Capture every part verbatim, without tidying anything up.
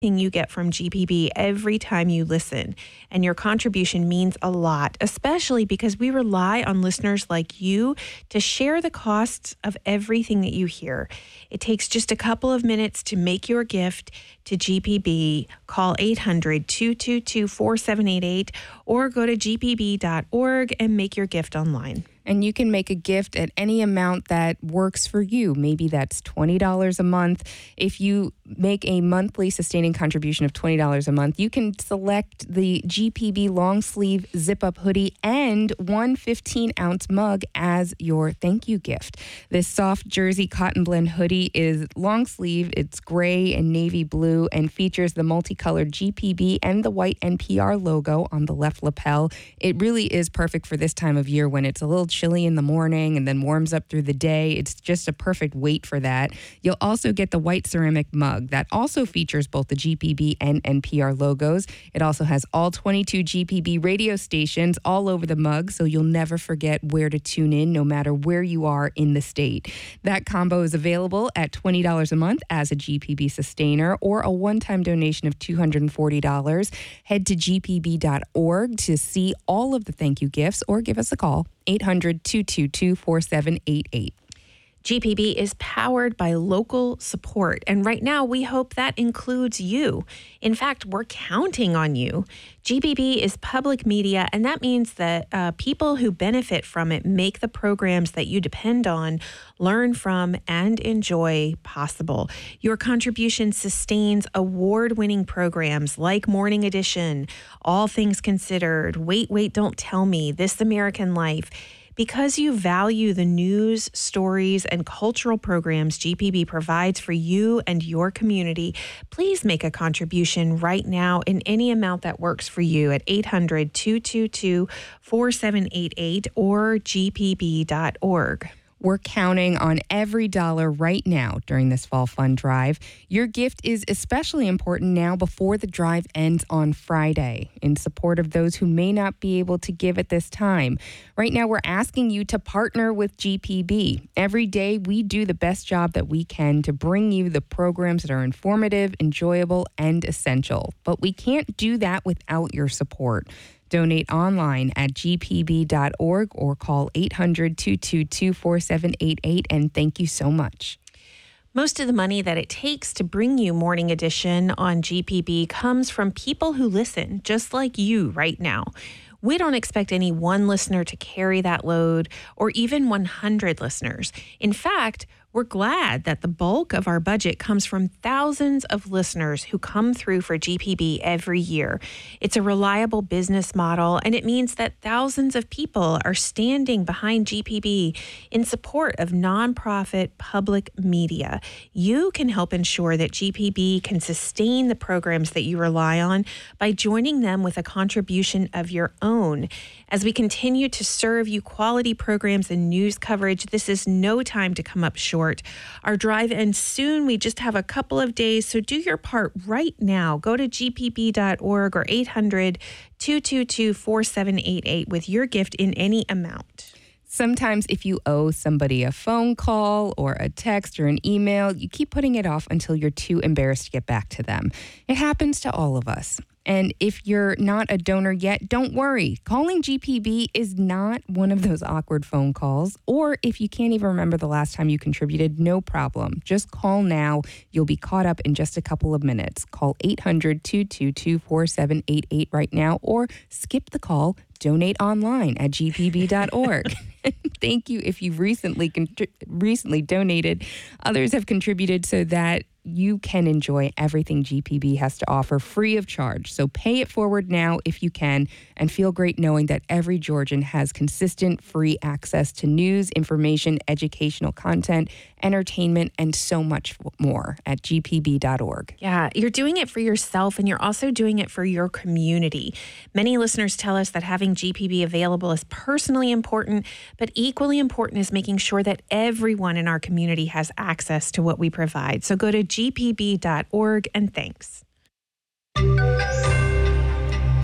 you get from G P B every time you listen. And your contribution means a lot, especially because we rely on listeners like you to share the costs of everything that you hear. It takes just a couple of minutes to make your gift to G P B. Call eight hundred, two two two, four seven eight eight or go to g p b dot org and make your gift online. And you can make a gift at any amount that works for you. Maybe that's twenty dollars a month. If you make a monthly sustaining contribution of twenty dollars a month, you can select the G P B long sleeve zip up hoodie and one fifteen ounce mug as your thank you gift. This soft jersey cotton blend hoodie is long sleeve. It's gray and navy blue and features the multicolored G P B and the white N P R logo on the left lapel. It really is perfect for this time of year when it's a little chilly in the morning and then warms up through the day. It's just a perfect weight for that. You'll also get the white ceramic mug that also features both the G P B and N P R logos. It also has all twenty-two G P B radio stations all over the mug, so you'll never forget where to tune in no matter where you are in the state. That combo is available at twenty dollars a month as a G P B sustainer or a one-time donation of two hundred forty dollars. Head to g p b dot org to see all of the thank you gifts or give us a call, eight hundred, two two two, four seven eight eight. G P B is powered by local support, and right now we hope that includes you. In fact, we're counting on you. G P B is public media, and that means that uh, people who benefit from it make the programs that you depend on, learn from, and enjoy possible. Your contribution sustains award-winning programs like Morning Edition, All Things Considered, Wait, Wait, Don't Tell Me, This American Life. Because you value the news, stories, and cultural programs G P B provides for you and your community, please make a contribution right now in any amount that works for you at eight hundred, two two two, four seven eight eight or g p b dot org. We're counting on every dollar right now during this Fall Fund Drive. Your gift is especially important now before the drive ends on Friday in support of those who may not be able to give at this time. Right now, we're asking you to partner with G P B. Every day, we do the best job that we can to bring you the programs that are informative, enjoyable, and essential. But we can't do that without your support. Donate online at g p b dot org or call eight hundred, two two two, four seven eight eight, and thank you so much. Most of the money that it takes to bring you Morning Edition on G P B comes from people who listen, just like you right now. We don't expect any one listener to carry that load or even one hundred listeners. In fact, we're glad that the bulk of our budget comes from thousands of listeners who come through for G P B every year. It's a reliable business model, and it means that thousands of people are standing behind G P B in support of nonprofit public media. You can help ensure that G P B can sustain the programs that you rely on by joining them with a contribution of your own. As we continue to serve you quality programs and news coverage, this is no time to come up short. Our drive ends soon. We just have a couple of days, so do your part right now. Go to g p b dot org or eight hundred, two two two, four seven eight eight with your gift in any amount. Sometimes if you owe somebody a phone call or a text or an email, you keep putting it off until you're too embarrassed to get back to them. It happens to all of us. And if you're not a donor yet, don't worry. Calling G P B is not one of those awkward phone calls. Or if you can't even remember the last time you contributed, no problem. Just call now. You'll be caught up in just a couple of minutes. Call eight hundred, two two two, four seven eight eight right now or skip the call. Donate online at g p b dot org. Thank you if you've recently contri- recently donated. Others have contributed so that you can enjoy everything G P B has to offer free of charge. So pay it forward now if you can, and feel great knowing that every Georgian has consistent free access to news, information, educational content, entertainment, and so much more at g p b dot org. Yeah, you're doing it for yourself, and you're also doing it for your community. Many listeners tell us that having G P B available is personally important, but equally important is making sure that everyone in our community has access to what we provide. So go to g p b dot org and thanks.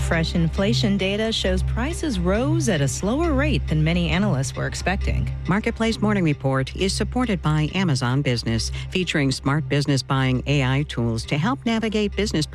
Fresh inflation data shows prices rose at a slower rate than many analysts were expecting. Marketplace Morning Report is supported by Amazon Business, featuring smart business buying A I tools to help navigate business